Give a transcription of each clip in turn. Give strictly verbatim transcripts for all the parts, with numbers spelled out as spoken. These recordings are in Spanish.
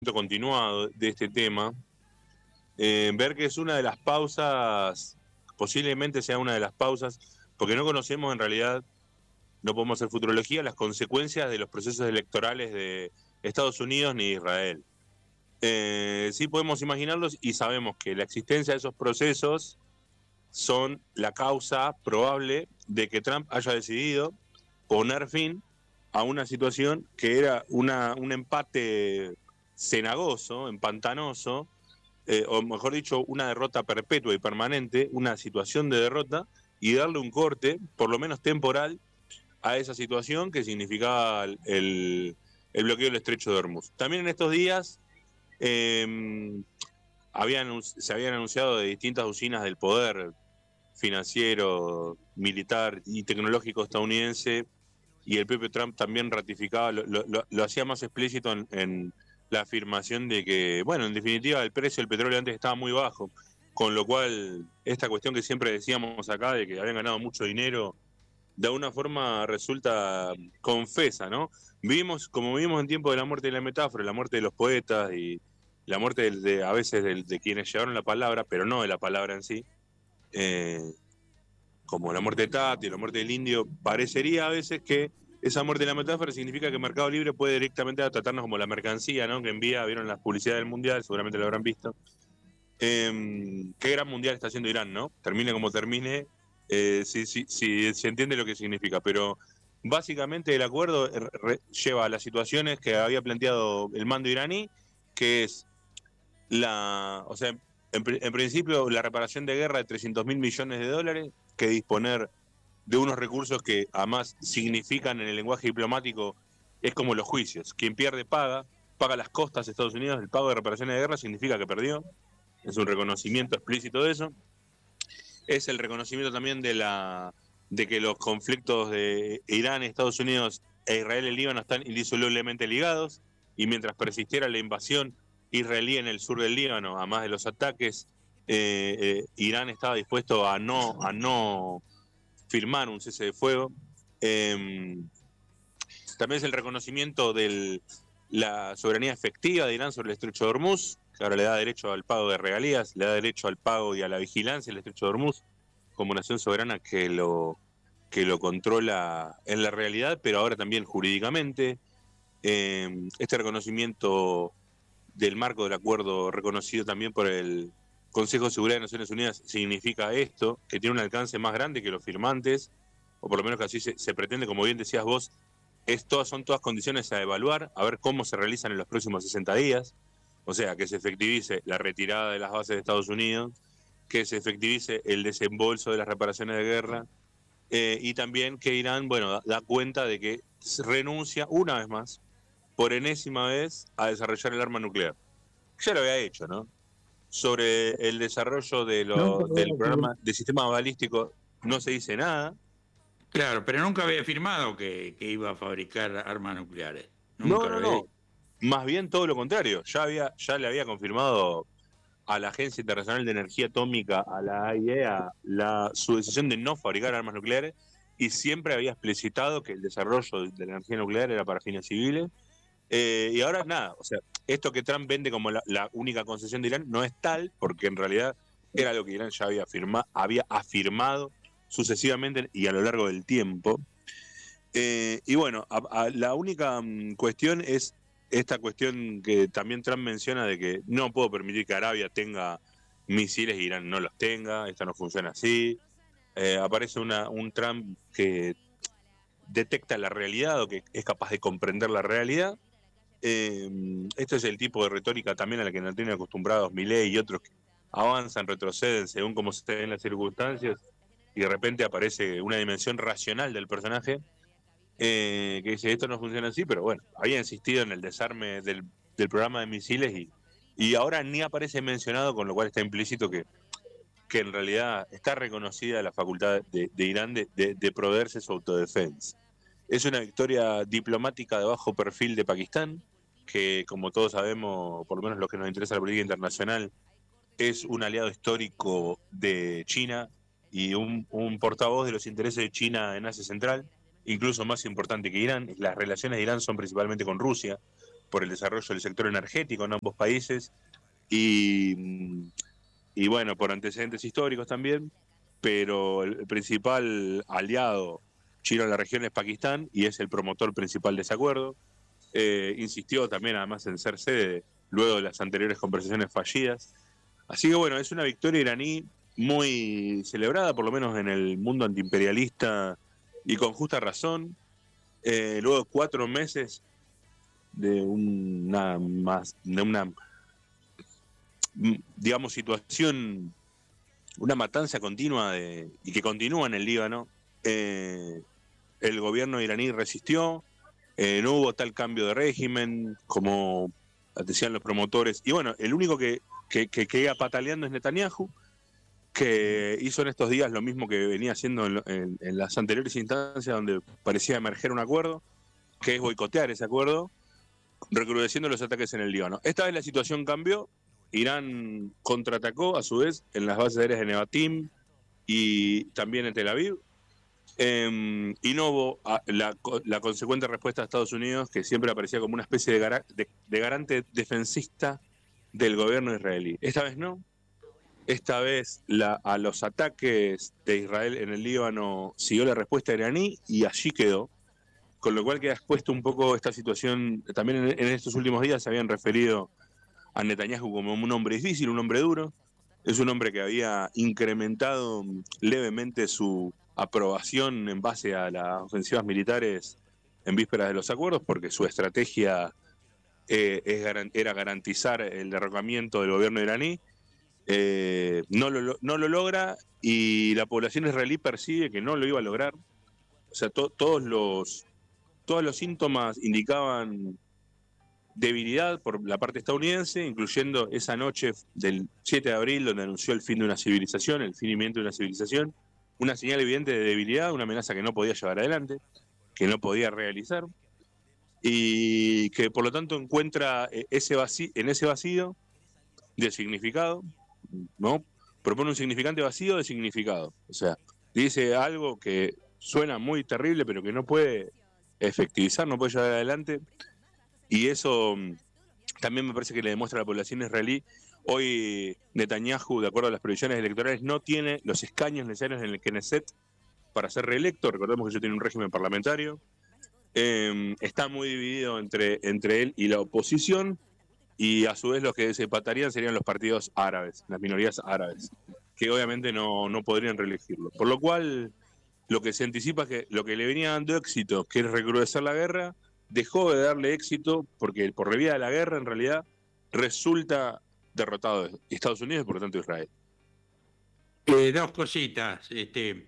continuado de este tema, eh, ver que es una de las pausas, posiblemente sea una de las pausas, porque no conocemos en realidad, no podemos hacer futurología, las consecuencias de los procesos electorales de Estados Unidos ni Israel. Eh, sí podemos imaginarlos y sabemos que la existencia de esos procesos son la causa probable de que Trump haya decidido poner fin a una situación que era una, un empate cenagoso, empantanoso, eh, o mejor dicho, una derrota perpetua y permanente, una situación de derrota, y darle un corte, por lo menos temporal, a esa situación que significaba el, el bloqueo del estrecho de Hormuz. También en estos días eh, habían, se habían anunciado de distintas usinas del poder financiero, militar y tecnológico estadounidense, y el propio Trump también ratificaba, lo, lo, lo hacía más explícito en, en la afirmación de que, bueno, en definitiva el precio del petróleo antes estaba muy bajo, con lo cual esta cuestión que siempre decíamos acá de que habían ganado mucho dinero, de alguna forma resulta confesa, ¿no? Vivimos, como vivimos en tiempo de la muerte de la metáfora, la muerte de los poetas y la muerte de, de a veces de, de quienes llevaron la palabra, pero no de la palabra en sí, eh, como la muerte de Tati, la muerte del indio, parecería a veces que esa muerte de la metáfora significa que Mercado Libre puede directamente tratarnos como la mercancía, ¿no? Que envía, vieron las publicidades del Mundial, seguramente lo habrán visto. Eh, qué gran Mundial está haciendo Irán, ¿no? Termine como termine, eh, si, si, si se entiende lo que significa, pero básicamente el acuerdo re, lleva a las situaciones que había planteado el mando iraní, que es la, o sea, en, en principio la reparación de guerra de trescientos mil millones de dólares, que disponer de unos recursos que además significan en el lenguaje diplomático, es como los juicios, quien pierde paga, paga las costas de Estados Unidos, el pago de reparaciones de guerra significa que perdió, es un reconocimiento explícito de eso, es el reconocimiento también de la de que los conflictos de Irán, Estados Unidos e Israel y Líbano están indisolublemente ligados, y mientras persistiera la invasión israelí en el sur del Líbano, además de los ataques, eh, eh, Irán estaba dispuesto a no, a no firmar un cese de fuego. Eh, también es el reconocimiento de la soberanía efectiva de Irán sobre el estrecho de Hormuz, que ahora le da derecho al pago de regalías, le da derecho al pago y a la vigilancia del estrecho de Hormuz como nación soberana que lo, que lo controla en la realidad, pero ahora también jurídicamente. Eh, este reconocimiento del marco del acuerdo reconocido también por el Consejo de Seguridad de Naciones Unidas significa esto, que tiene un alcance más grande que los firmantes, o por lo menos que así se, se pretende, como bien decías vos, es todas, son todas condiciones a evaluar, a ver cómo se realizan en los próximos sesenta días, o sea, que se efectivice la retirada de las bases de Estados Unidos, que se efectivice el desembolso de las reparaciones de guerra, eh, y también que Irán, bueno, da, da cuenta de que renuncia una vez más, por enésima vez, a desarrollar el arma nuclear. Ya lo había hecho, ¿no? Sobre el desarrollo de lo, del programa de sistema balístico no se dice nada. Claro, pero nunca había afirmado que, que iba a fabricar armas nucleares. No, Nunca lo no, había no. dicho. Más bien todo lo contrario. Ya, había, ya le había confirmado a la Agencia Internacional de Energía Atómica, a la A I E A, la, su decisión de no fabricar armas nucleares, y siempre había explicitado que el desarrollo de la energía nuclear era para fines civiles. Eh, y ahora nada, o sea, esto que Trump vende como la, la única concesión de Irán no es tal, porque en realidad era lo que Irán ya había, afirma, había afirmado sucesivamente y a lo largo del tiempo. Eh, y bueno, a, a, la única um, cuestión es esta cuestión que también Trump menciona de que no puedo permitir que Arabia tenga misiles y Irán no los tenga, esto no funciona así. Eh, aparece una, un Trump que detecta la realidad o que es capaz de comprender la realidad. Eh, este es el tipo de retórica también a la que nos tienen acostumbrados Milei y otros que avanzan, retroceden según cómo se den las circunstancias, y de repente aparece una dimensión racional del personaje, eh, que dice esto no funciona así, pero bueno, había insistido en el desarme del, del programa de misiles y, y ahora ni aparece mencionado, con lo cual está implícito que, que en realidad está reconocida la facultad de, de Irán de, de, de proveerse su autodefensa. Es una victoria diplomática de bajo perfil de Pakistán, que como todos sabemos, por lo menos los que nos interesa la política internacional, es un aliado histórico de China y un, un portavoz de los intereses de China en Asia Central, incluso más importante que Irán. Las relaciones de Irán son principalmente con Rusia, por el desarrollo del sector energético en ambos países y, y bueno, por antecedentes históricos también, pero el principal aliado chino en la región es Pakistán y es el promotor principal de ese acuerdo. Eh, insistió también además en ser sede luego de las anteriores conversaciones fallidas. Así que bueno, es una victoria iraní muy celebrada, por lo menos en el mundo antiimperialista, y con justa razón. Eh, luego de cuatro meses de una más de una digamos situación, una matanza continua de, y que continúa en el Líbano, eh, el gobierno iraní resistió, eh, no hubo tal cambio de régimen como decían los promotores, y bueno, el único que, que, que queda pataleando es Netanyahu, que hizo en estos días lo mismo que venía haciendo en, en, en las anteriores instancias donde parecía emerger un acuerdo, que es boicotear ese acuerdo, recrudeciendo los ataques en el Líbano. Esta vez la situación cambió, Irán contraatacó a su vez en las bases aéreas de Nevatim y también en Tel Aviv, eh, y no hubo la, la consecuente respuesta de Estados Unidos, que siempre aparecía como una especie de, gar de, de garante defensista del gobierno israelí. Esta vez no. Esta vez la, a los ataques de Israel en el Líbano siguió la respuesta iraní y allí quedó. Con lo cual queda expuesto un poco esta situación. También en, en estos últimos días se habían referido a Netanyahu como un hombre difícil, un hombre duro. Es un hombre que había incrementado levemente su aprobación en base a las ofensivas militares en vísperas de los acuerdos, porque su estrategia eh, es, era garantizar el derrocamiento del gobierno iraní. Eh, no, lo, no lo logra y la población israelí percibe que no lo iba a lograr. O sea, to, todos los todos los síntomas indicaban debilidad por la parte estadounidense, incluyendo esa noche del siete de abril, donde anunció el fin de una civilización, el finimiento de una civilización, una señal evidente de debilidad, una amenaza que no podía llevar adelante, que no podía realizar, y que por lo tanto encuentra ese vacío, en ese vacío de significado, ¿no? Propone un significante vacío de significado. O sea, dice algo que suena muy terrible, pero que no puede efectivizar, no puede llevar adelante, y eso también me parece que le demuestra a la población israelí. Hoy Netanyahu, de acuerdo a las previsiones electorales, no tiene los escaños necesarios en el Knesset para ser reelecto. Recordemos que ellos tienen un régimen parlamentario. Eh, está muy dividido entre, entre él y la oposición, y a su vez los que se empatarían serían los partidos árabes, las minorías árabes, que obviamente no, no podrían reelegirlo. Por lo cual, lo que se anticipa es que lo que le venía dando éxito, que es recrudecer la guerra, dejó de darle éxito porque por la vía de la guerra en realidad resulta derrotado Estados Unidos y por lo tanto Israel. Eh, dos cositas. Este,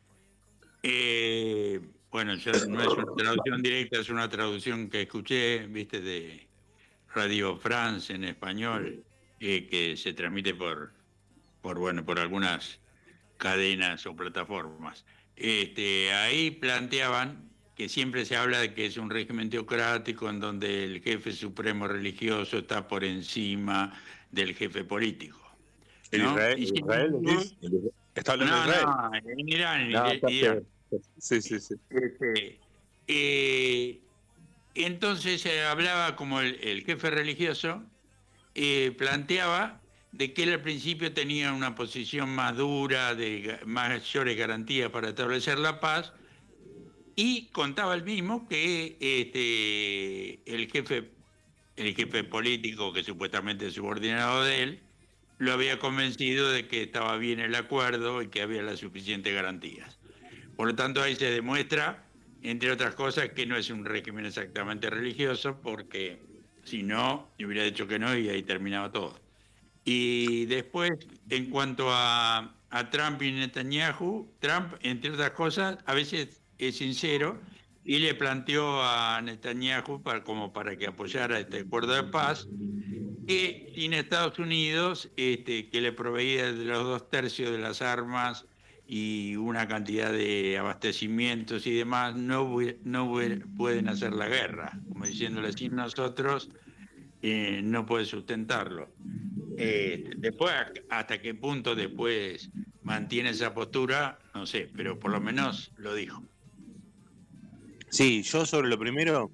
eh, bueno, yo, no es una traducción directa, es una traducción que escuché, viste, de Radio France en español, eh, que se transmite por, por, bueno, por algunas cadenas o plataformas. Este, ahí planteaban que siempre se habla de que es un régimen teocrático en donde el jefe supremo religioso está por encima del jefe político, ¿El ¿no? Israel? Y ¿El sin Israel embargo, decís? ¿Está hablando no, de Israel? no, en Irán, en No, está Irán. sí, sí, sí. Este, eh, entonces se hablaba como el, el jefe religioso eh, planteaba de que él al principio tenía una posición más dura, de mayores garantías para establecer la paz, y contaba el mismo que este, el jefe, el jefe político, que supuestamente es subordinado de él, lo había convencido de que estaba bien el acuerdo y que había las suficientes garantías. Por lo tanto, ahí se demuestra, entre otras cosas, que no es un régimen exactamente religioso, porque si no, hubiera dicho que no y ahí terminaba todo. Y después, en cuanto a, a Trump y Netanyahu, Trump, entre otras cosas, a veces es sincero y le planteó a Netanyahu, para, como para que apoyara este acuerdo de paz, que sin Estados Unidos, este, que le proveía de los dos tercios de las armas y una cantidad de abastecimientos y demás, no, no pueden hacer la guerra. Como diciéndole, sin nosotros eh, no puede sustentarlo. Eh, después, hasta qué punto después mantiene esa postura, no sé, pero por lo menos lo dijo. Sí, yo sobre lo primero,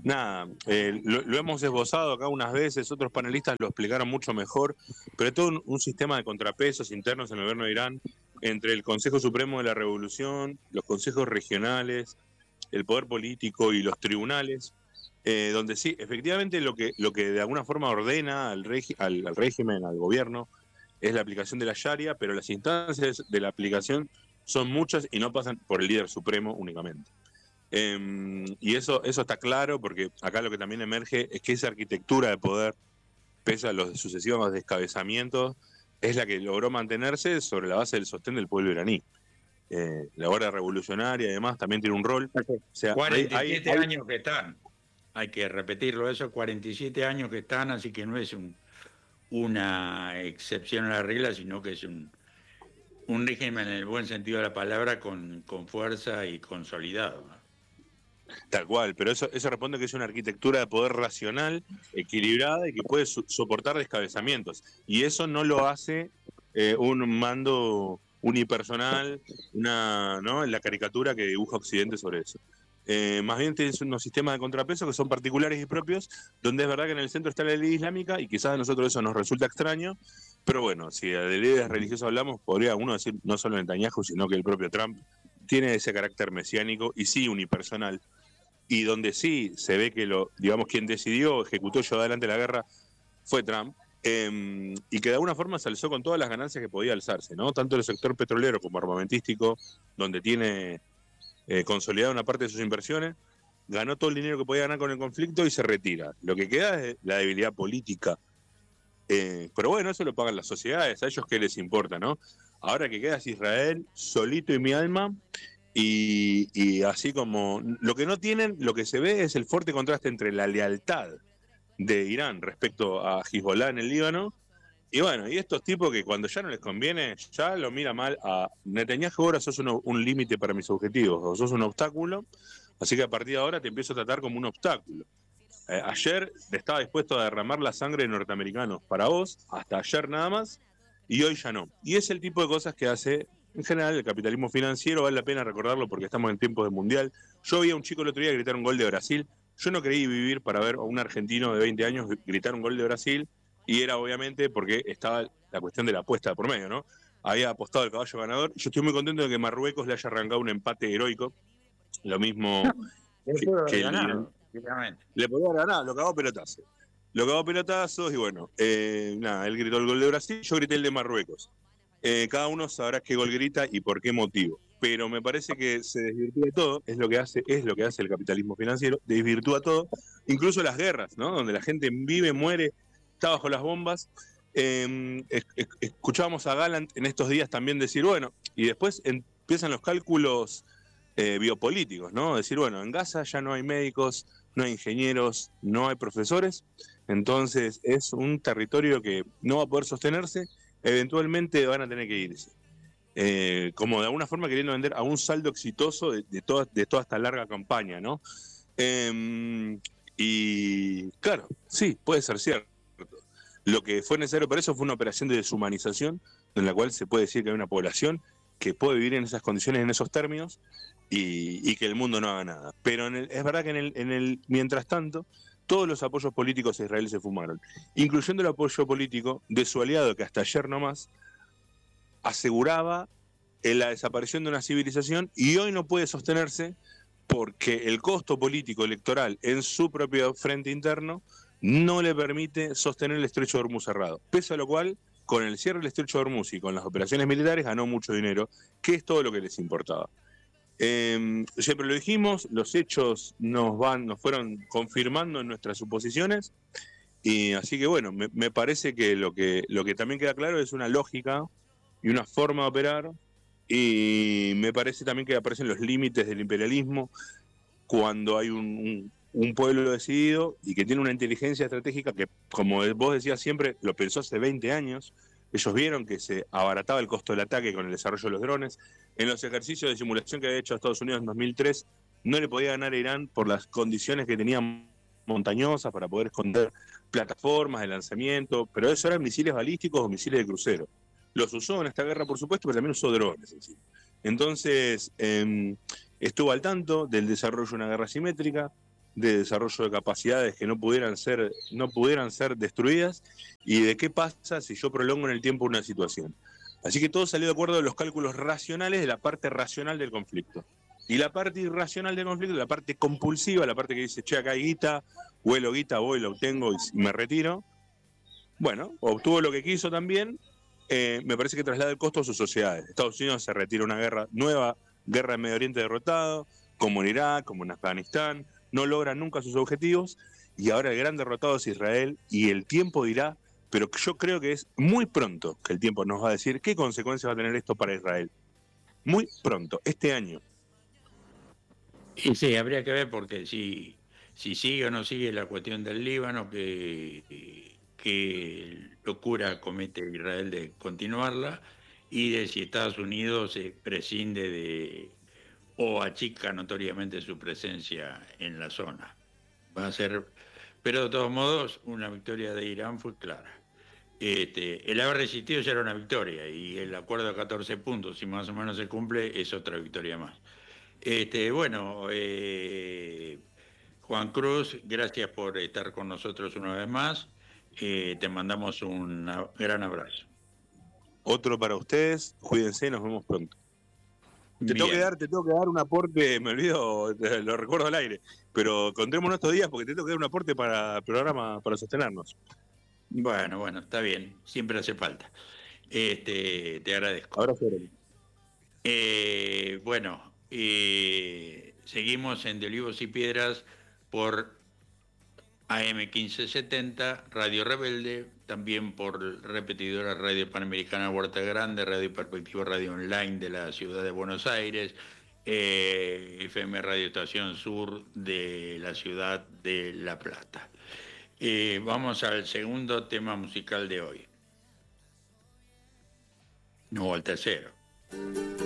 nada, eh, lo, lo hemos esbozado acá unas veces, otros panelistas lo explicaron mucho mejor, pero es todo un, un sistema de contrapesos internos en el gobierno de Irán entre el Consejo Supremo de la Revolución, los consejos regionales, el poder político y los tribunales, eh, donde sí, efectivamente lo que, lo que de alguna forma ordena al, regi al, al régimen, al gobierno, es la aplicación de la Sharia, pero las instancias de la aplicación son muchas y no pasan por el líder supremo únicamente. Eh, y eso, eso está claro, porque acá lo que también emerge es que esa arquitectura de poder, pese a los sucesivos descabezamientos, es la que logró mantenerse sobre la base del sostén del pueblo iraní. Eh, la Guardia Revolucionaria, además, también tiene un rol. O sea, cuarenta y siete hay, hay, años que están, hay que repetirlo eso, cuarenta y siete años que están, así que no es un, una excepción a la regla, sino que es un, un régimen en el buen sentido de la palabra, con, con fuerza y consolidado, ¿no? Tal cual, pero eso, eso responde que es una arquitectura de poder racional, equilibrada y que puede su soportar descabezamientos. Y eso no lo hace eh, un mando unipersonal, una, ¿no? La caricatura que dibuja Occidente sobre eso. Eh, más bien tienes unos sistemas de contrapeso que son particulares y propios, donde es verdad que en el centro está la ley islámica y quizás a nosotros eso nos resulta extraño, pero bueno, si de leyes religiosas hablamos, podría uno decir no solo Netanyahu, sino que el propio Trump tiene ese carácter mesiánico y sí unipersonal. Y donde sí se ve que lo, digamos, quien decidió, ejecutó, llevó adelante la guerra, fue Trump, eh, y que de alguna forma se alzó con todas las ganancias que podía alzarse, ¿no? Tanto el sector petrolero como armamentístico, donde tiene eh, consolidada una parte de sus inversiones, ganó todo el dinero que podía ganar con el conflicto y se retira. Lo que queda es la debilidad política. Eh, pero bueno, eso lo pagan las sociedades, a ellos qué les importa, ¿no? Ahora que queda es Israel, solito y mi alma. Y, y así como lo que no tienen, lo que se ve es el fuerte contraste entre la lealtad de Irán respecto a Hezbollah en el Líbano, y bueno, y estos tipos que cuando ya no les conviene, ya lo mira mal a Netanyahu. Ahora sos uno, un límite para mis objetivos, o sos un obstáculo, así que a partir de ahora te empiezo a tratar como un obstáculo. Eh, ayer estaba dispuesto a derramar la sangre de norteamericanos para vos, hasta ayer nada más, y hoy ya no. Y es el tipo de cosas que hace en general el capitalismo financiero, vale la pena recordarlo porque estamos en tiempos de mundial. Yo vi a un chico el otro día gritar un gol de Brasil, yo no creí vivir para ver a un argentino de veinte años gritar un gol de Brasil, y era obviamente porque estaba la cuestión de la apuesta por medio, ¿no? Había apostado el caballo ganador. Yo estoy muy contento de que Marruecos le haya arrancado un empate heroico, lo mismo que, que el ganado, le podía ganar, lo cagó pelotazo. Lo cagó pelotazos y bueno, eh, nada, él gritó el gol de Brasil, yo grité el de Marruecos. Eh, cada uno sabrá qué gol grita y por qué motivo. Pero me parece que se desvirtúa todo, es lo que hace, es lo que hace el capitalismo financiero, desvirtúa todo, incluso las guerras, ¿no? Donde la gente vive, muere, está bajo las bombas. Eh, escuchábamos a Gallant en estos días también decir, bueno, y después empiezan los cálculos eh, biopolíticos, ¿no? Decir, bueno, en Gaza ya no hay médicos, no hay ingenieros, no hay profesores, entonces es un territorio que no va a poder sostenerse, eventualmente van a tener que irse. Eh, como de alguna forma queriendo vender a un saldo exitoso de, de, toda, de toda esta larga campaña, ¿no? Eh, y claro, sí, puede ser cierto. Lo que fue necesario para eso fue una operación de deshumanización, en la cual se puede decir que hay una población que puede vivir en esas condiciones, en esos términos, y, y que el mundo no haga nada. Pero en el, es verdad que en el, en el mientras tanto, todos los apoyos políticos a Israel se fumaron, incluyendo el apoyo político de su aliado, que hasta ayer nomás aseguraba la desaparición de una civilización, y hoy no puede sostenerse porque el costo político electoral en su propio frente interno no le permite sostener el estrecho de Hormuz cerrado. Pese a lo cual, con el cierre del estrecho de Hormuz y con las operaciones militares, ganó mucho dinero, que es todo lo que les importaba. Eh, siempre lo dijimos, los hechos nos van, nos fueron confirmando en nuestras suposiciones, y así que bueno, me, me parece que lo que lo que también queda claro es una lógica y una forma de operar, y me parece también que aparecen los límites del imperialismo cuando hay un, un, un pueblo decidido y que tiene una inteligencia estratégica que, como vos decías siempre, lo pensó hace veinte años. Ellos vieron que se abarataba el costo del ataque con el desarrollo de los drones. En los ejercicios de simulación que había hecho Estados Unidos en dos mil tres, no le podía ganar a Irán por las condiciones que tenían montañosas para poder esconder plataformas de lanzamiento, pero eso eran misiles balísticos o misiles de crucero. Los usó en esta guerra, por supuesto, pero también usó drones. Entonces, eh, estuvo al tanto del desarrollo de una guerra simétrica, de desarrollo de capacidades que no pudieran ser, no pudieran ser destruidas, y de qué pasa si yo prolongo en el tiempo una situación. Así que todo salió de acuerdo a los cálculos racionales de la parte racional del conflicto. Y la parte irracional del conflicto, la parte compulsiva, la parte que dice, che, acá hay guita, vuelo guita, voy, lo obtengo y me retiro. Bueno, obtuvo lo que quiso también, eh, me parece que traslada el costo a sus sociedades. Estados Unidos se retira una guerra nueva, guerra en Medio Oriente derrotado, como en Irak, como en Afganistán, no logra nunca sus objetivos, y ahora el gran derrotado es Israel, y el tiempo dirá, pero yo creo que es muy pronto que el tiempo nos va a decir qué consecuencias va a tener esto para Israel. Muy pronto, este año. Y sí, habría que ver porque si, si sigue o no sigue la cuestión del Líbano, que, que locura comete Israel de continuarla, y de si Estados Unidos se prescinde de o achica notoriamente su presencia en la zona. Va a ser, pero de todos modos, una victoria de Irán fue clara. Este, el haber resistido ya era una victoria, y el acuerdo de catorce puntos, si más o menos se cumple, es otra victoria más. Este, bueno, eh, Juan Cruz, gracias por estar con nosotros una vez más. Eh, te mandamos un gran abrazo. Otro para ustedes, cuídense, nos vemos pronto. Te tengo, que dar, te tengo que dar un aporte, me olvido, lo recuerdo al aire, pero contémonos estos días porque te tengo que dar un aporte para el programa, para sostenernos. Bueno, bueno, está bien, siempre hace falta. Este, te agradezco. Ahora sí. Eh, bueno, eh, seguimos en De Olivos y Piedras por A M quince setenta, Radio Rebelde, también por repetidora Radio Panamericana Huerta Grande, Radio Perspectiva Radio Online de la Ciudad de Buenos Aires, eh, F M Radio Estación Sur de la Ciudad de La Plata. Eh, vamos al segundo tema musical de hoy. No, al tercero.